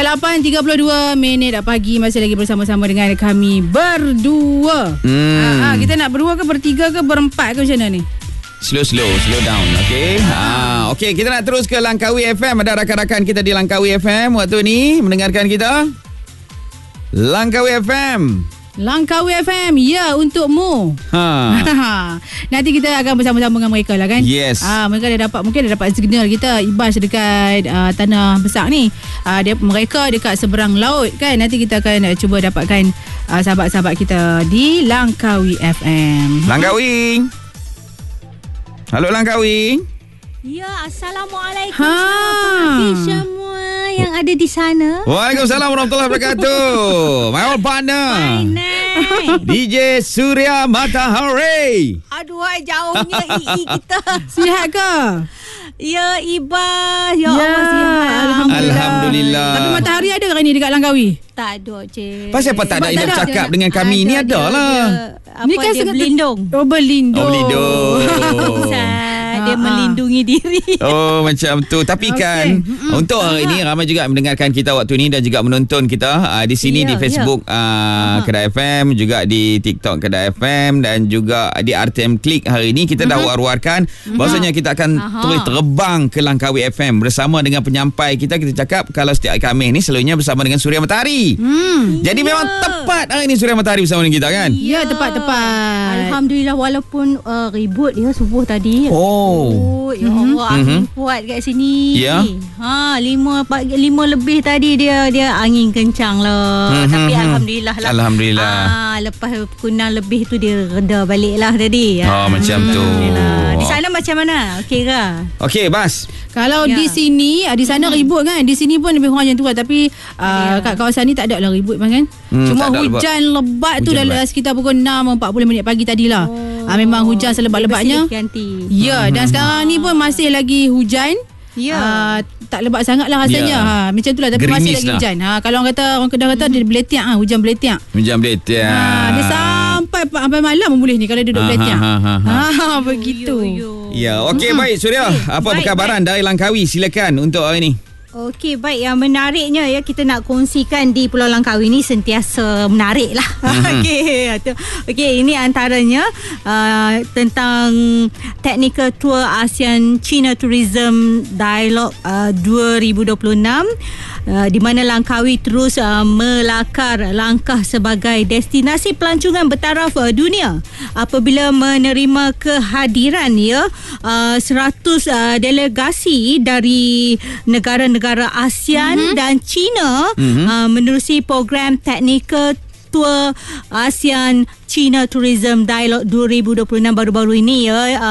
8.32 pagi, masih lagi bersama-sama dengan kami berdua. Kita nak berdua ke bertiga ke berempat ke macam mana ni? Slow down. Okay. Okay, kita nak terus ke Langkawi FM. Ada rakan-rakan kita di Langkawi FM waktu ni mendengarkan kita. Langkawi FM, ya, untukmu. Nanti kita akan bersama-sama dengan mereka lah kan. Yes. Mereka mungkin dah dapat signal kita Ibas dekat Tanah Besar ni. Mereka dekat seberang laut kan. Nanti kita akan cuba dapatkan sahabat-sahabat kita di Langkawi FM. Langkawi. Halo Langkawi. Ya, Assalamualaikum. Pagi semua yang ada di sana. Waalaikumsalam warahmatullahi wabarakatuh. My old partner, DJ Surya Matahari. Aduh, jauhnya II kita. Sihat ke? Ya, Ibas. Ya Allah, sihat. Alhamdulillah. Tapi Matahari ada ke ni dekat Langkawi? Tak ada, Cik. Pasal apa tak ada yang cakap dengan kami? Ni ada lah. Ni kan dia berlindung. Berlindung. Dia melindungi diri. Oh, macam tu. Tapi kan untuk hari ini ramai juga mendengarkan kita waktu ni dan juga menonton kita di sini di Facebook Kedah FM, juga di TikTok Kedah FM dan juga di RTM Klik. Hari ini kita dah war-warkan bahawasanya kita akan terus terbang ke Langkawi FM bersama dengan penyampai kita. Kita cakap kalau setiap Khamis ni selalunya bersama dengan Surya Matahari. Jadi memang tepat hari ini Surya Matahari bersama dengan kita kan? Ya, tepat. Alhamdulillah, walaupun ribut subuh tadi. Ya Allah, angin kuat kat sini. Ya. 5 lebih tadi dia angin kencang lah. Tapi Alhamdulillah lah. Alhamdulillah. Lepas pukul 6 lebih tu dia reda balik lah tadi. Macam tu. Di sana macam mana? Okey ke? Okey, Bas. Kalau di sini, di sana ribut kan. Di sini pun lebih kurang macam tu lah. Tapi kat kawasan ni tak ada lah ribut kan. Cuma hujan lebat tu dalam sekitar pukul 6.40 pagi tadilah. Memang hujan selebat-lebatnya. Ya, dan sekarang ni pun masih lagi hujan. Tak lebat sangat lah rasanya. Macam tu lah. Tapi Gerimis masih lagi lah hujan. Kalau orang Kedah kata dia beletiak. Hujan beletiak. Dia sampai malam boleh ni kalau dia duduk beletiak. Begitu. Ya, okey, baik Surya. Apa perkabaran dari Langkawi? Silakan untuk hari ini. Okey, baik. Yang menariknya kita nak kongsikan di Pulau Langkawi ni sentiasa menarik lah. Okey, ini antaranya tentang Technical Tour ASEAN China Tourism Dialogue 2026. Di mana Langkawi terus melakar langkah sebagai destinasi pelancongan bertaraf dunia apabila menerima kehadiran 100 delegasi dari negara-negara ASEAN dan China menerusi program Technical Tour ASEAN China Tourism Dialogue 2026 baru-baru ini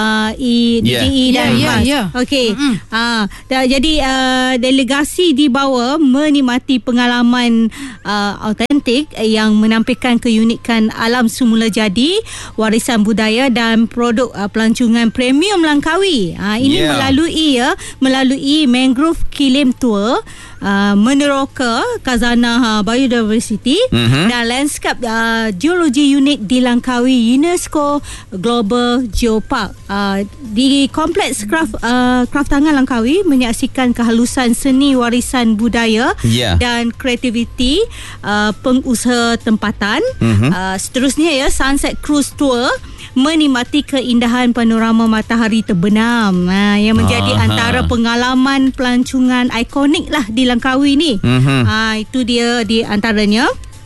DE dan PAS. Okey. Jadi delegasi dibawa menikmati pengalaman autentik yang menampilkan keunikan alam semula jadi, warisan budaya dan produk pelancongan premium Langkawi. Ini melalui Mangrove Kilim Tour, meneroka khazanah biodiversity dan landscape geologi unik di Langkawi UNESCO Global Geopark. Di kompleks kraftangan Langkawi menyaksikan kehalusan seni warisan budaya dan kreativiti pengusaha tempatan. Seterusnya Sunset Cruise Tour menikmati keindahan panorama matahari terbenam yang menjadi antara pengalaman pelancongan ikonik lah di Langkawi ni. Itu dia di antaranya.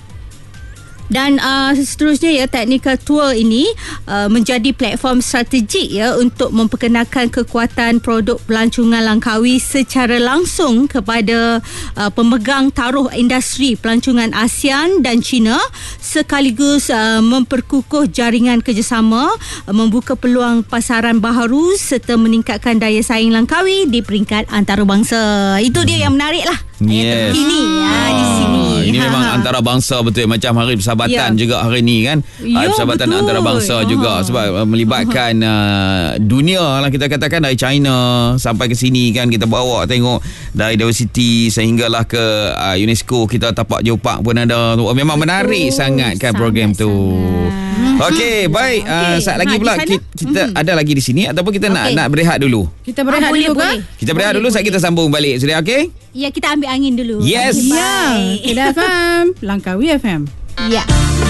Dan seterusnya Technical Tour ini menjadi platform strategik untuk memperkenalkan kekuatan produk pelancongan Langkawi secara langsung kepada pemegang taruh industri pelancongan ASEAN dan China, sekaligus memperkukuh jaringan kerjasama, membuka peluang pasaran baharu serta meningkatkan daya saing Langkawi di peringkat antarabangsa. Itu dia yang menarik lah. Yes. Di sini. Ini memang antarabangsa betul, macam hari persahabatan juga hari ni kan. Persahabatan antarabangsa juga sebab melibatkan dunia lah, kita katakan dari China sampai ke sini kan, kita bawa tengok dari diversity sehinggalah ke UNESCO, kita tapak Geopark pun ada. Memang menarik sangat kan program tu. Okey, baik. Saat lagi pula kita ada lagi di sini ataupun kita nak berehat dulu. Kita berehat dulu ke? Kita berehat dulu, saat kita sambung balik. Sudah okey? Ya, kita ambil angin dulu. Yes. Ya. Kedah FM, Langkawi FM. Ya.